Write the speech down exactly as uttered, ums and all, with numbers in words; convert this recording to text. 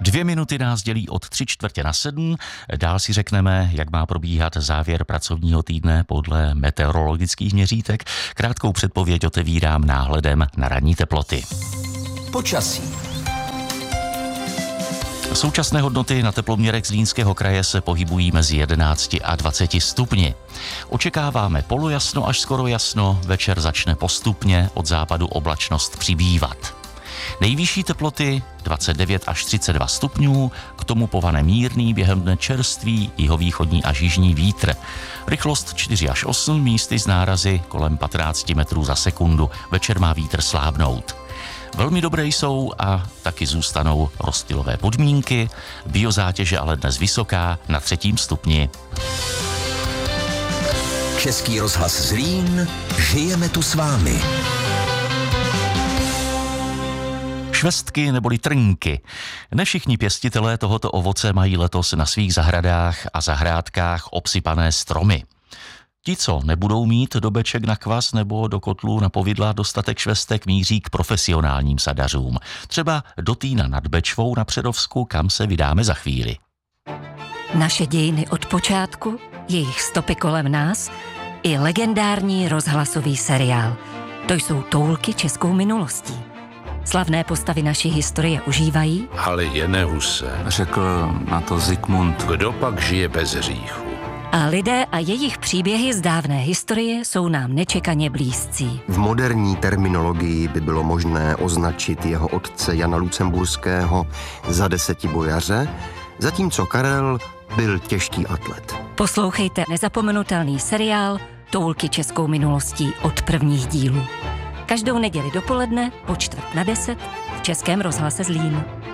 Dvě minuty nás dělí od tři čtvrtě na sedm. Dál si řekneme, jak má probíhat závěr pracovního týdne podle meteorologických měřítek. Krátkou předpověď otevírám náhledem na ranní teploty. Počasí. Současné hodnoty na teploměrech Zlínského kraje se pohybují mezi jedenácti a dvaceti stupni. Očekáváme polojasno až skoro jasno, večer začne postupně od západu oblačnost přibývat. Nejvyšší teploty dvacet devět až třicet dva stupňů, k tomu povane mírný, během dne čerstvý, jihovýchodní až jižní vítr. Rychlost čtyři až osm, místy z nárazy kolem patnáct metrů za sekundu, večer má vítr slábnout. Velmi dobré jsou a taky zůstanou rozptylové podmínky, biozátěže ale dnes vysoká na třetím stupni. Český rozhlas Zlín, žijeme tu s vámi. Švestky neboli trnky. Ne všichni pěstitelé tohoto ovoce mají letos na svých zahradách a zahrádkách obsypané stromy. Ti, co nebudou mít do beček na kvas nebo do kotlů na povidla dostatek švestek, míří k profesionálním sadařům. Třeba do Týna nad Bečvou na Přerovsku, kam se vydáme za chvíli. Naše dějiny od počátku, jejich stopy kolem nás i legendární rozhlasový seriál. To jsou toulky českou minulostí. Slavné postavy naší historie užívají. Ale je nehuse. Řekl na to Zikmund. Kdo pak žije bez hříchu? A lidé a jejich příběhy z dávné historie jsou nám nečekaně blízcí. V moderní terminologii by bylo možné označit jeho otce Jana Lucemburského za desetibojaře, zatímco Karel byl těžký atlet. Poslouchejte nezapomenutelný seriál Toulky českou minulostí od prvních dílů. Každou neděli dopoledne po čtvrt na deset v Českém rozhlase Zlín.